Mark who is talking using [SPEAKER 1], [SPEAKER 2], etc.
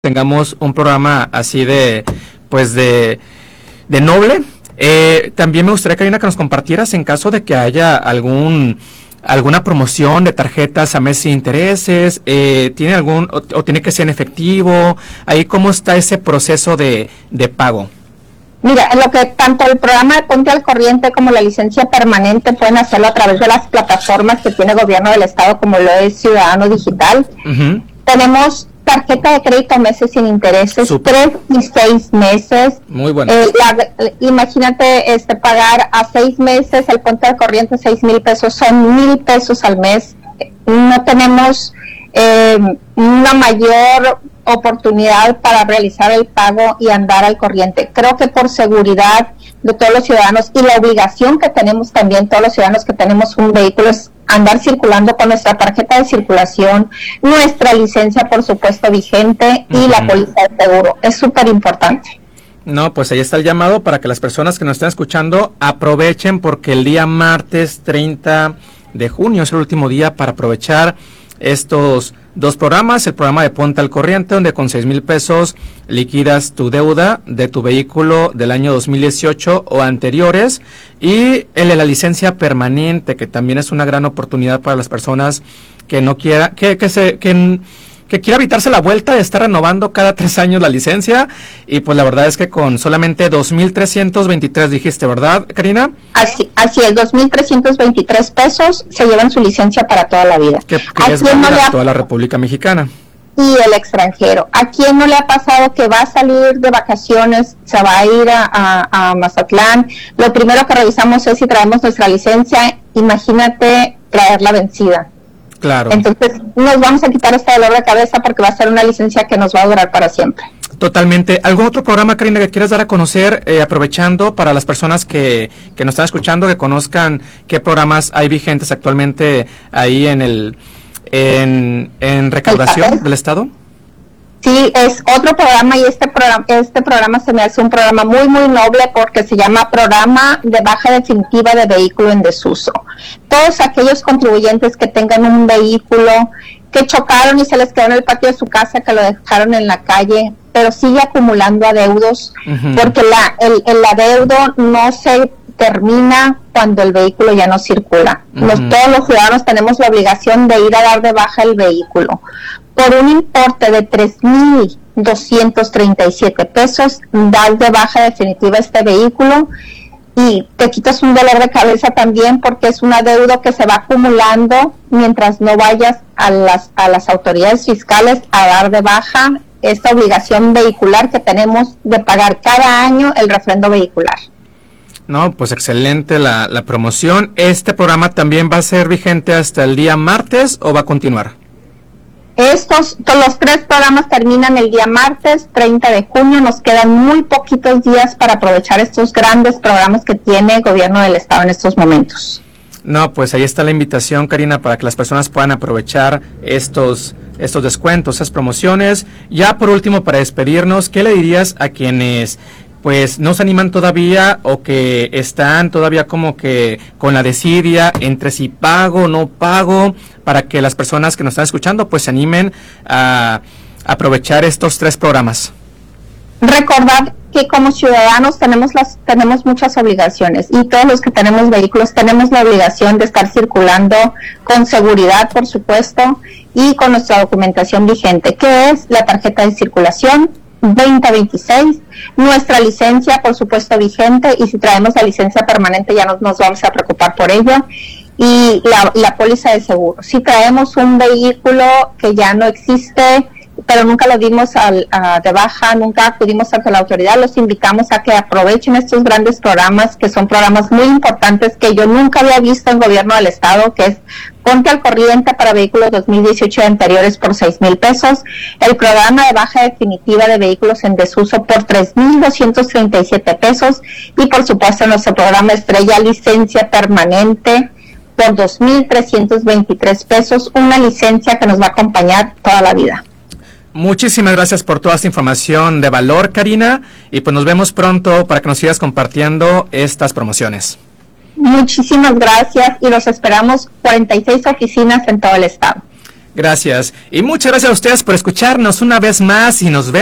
[SPEAKER 1] tengamos un programa así de, pues de noble. También me gustaría, Karina, que nos compartieras en caso de que haya alguna promoción de tarjetas a meses sin intereses, tiene o tiene que ser en efectivo, ahí cómo está ese proceso de pago.
[SPEAKER 2] Mira, lo que tanto el programa de Ponte al Corriente como la licencia permanente pueden hacerlo a través de las plataformas que tiene el gobierno del estado, como lo es Ciudadano Digital. Uh-huh. Tenemos tarjeta de crédito a meses sin intereses, Super. 3 y 6 meses.
[SPEAKER 1] Muy bueno.
[SPEAKER 2] Imagínate pagar a 6 meses el Ponte al Corriente, 6,000 pesos, son 1,000 pesos al mes. No tenemos una mayor oportunidad para realizar el pago y andar al corriente. Creo que por seguridad de todos los ciudadanos y la obligación que tenemos también todos los ciudadanos que tenemos un vehículo es andar circulando con nuestra tarjeta de circulación, nuestra licencia por supuesto vigente y la póliza de seguro. Es súper importante.
[SPEAKER 1] No, pues ahí está el llamado para que las personas que nos están escuchando aprovechen, porque el día martes 30 de junio es el último día para aprovechar estos dos programas, el programa de Ponte al Corriente, donde con 6,000 pesos liquidas tu deuda de tu vehículo del año 2018 o anteriores, y el de la licencia permanente, que también es una gran oportunidad para las personas que no quiera, que quiera evitarse la vuelta de estar renovando cada 3 años la licencia, y pues la verdad es que con solamente 2,323 dijiste, ¿verdad, Karina?
[SPEAKER 2] Así es, 2,323 pesos se llevan su licencia para toda la vida.
[SPEAKER 1] Que es para toda la República Mexicana.
[SPEAKER 2] Y el extranjero. ¿A quién no le ha pasado que va a salir de vacaciones, se va a ir a Mazatlán? Lo primero que revisamos es si traemos nuestra licencia. Imagínate traerla vencida.
[SPEAKER 1] Claro.
[SPEAKER 2] Entonces nos vamos a quitar este dolor de cabeza porque va a ser una licencia que nos va a durar para siempre.
[SPEAKER 1] Totalmente. ¿Algún otro programa, Karina, que quieras dar a conocer, aprovechando para las personas que nos están escuchando, que conozcan qué programas hay vigentes actualmente ahí en recaudación del Estado?
[SPEAKER 2] Sí, es otro programa, y este programa se me hace un programa muy, muy noble porque se llama Programa de Baja Definitiva de Vehículo en Desuso. Todos aquellos contribuyentes que tengan un vehículo que chocaron y se les quedó en el patio de su casa, que lo dejaron en la calle, pero sigue acumulando adeudos, porque el adeudo no se termina cuando el vehículo ya no circula. Todos los ciudadanos tenemos la obligación de ir a dar de baja el vehículo. Por un importe de 3,237 pesos, das de baja definitiva este vehículo y te quitas un dolor de cabeza también, porque es un adeudo que se va acumulando mientras no vayas a las autoridades fiscales a dar de baja esta obligación vehicular que tenemos de pagar cada año el refrendo vehicular.
[SPEAKER 1] No, pues excelente la promoción. ¿Este programa también va a ser vigente hasta el día martes o va a continuar?
[SPEAKER 2] Los 3 programas terminan el día martes 30 de junio. Nos quedan muy poquitos días para aprovechar estos grandes programas que tiene el gobierno del estado en estos momentos.
[SPEAKER 1] No, pues ahí está la invitación, Karina, para que las personas puedan aprovechar estos descuentos, esas promociones. Ya por último, para despedirnos, ¿qué le dirías a quienes pues no se animan todavía, o que están todavía como que con la desidia entre si pago o no pago, para que las personas que nos están escuchando pues se animen a aprovechar estos 3 programas?
[SPEAKER 2] Recordad que como ciudadanos tenemos muchas obligaciones, y todos los que tenemos vehículos tenemos la obligación de estar circulando con seguridad, por supuesto, y con nuestra documentación vigente, que es la tarjeta de circulación 2026, nuestra licencia por supuesto vigente, y si traemos la licencia permanente ya nos vamos a preocupar por ello, y la póliza de seguro. Si traemos un vehículo que ya no existe, pero nunca lo dimos de baja, nunca acudimos ante la autoridad, los invitamos a que aprovechen estos grandes programas, que son programas muy importantes que yo nunca había visto en gobierno del estado, que es Ponte al Corriente para vehículos 2018 y anteriores por 6,000 pesos, el programa de baja definitiva de vehículos en desuso por 3,237 pesos, y por supuesto nuestro programa estrella licencia permanente por 2,323 pesos, una licencia que nos va a acompañar toda la vida.
[SPEAKER 1] Muchísimas gracias por toda esta información de valor, Karina, y pues nos vemos pronto para que nos sigas compartiendo estas promociones.
[SPEAKER 2] Muchísimas gracias, y los esperamos 46 oficinas en todo el estado.
[SPEAKER 1] Gracias. Y muchas gracias a ustedes por escucharnos una vez más y nos vemos.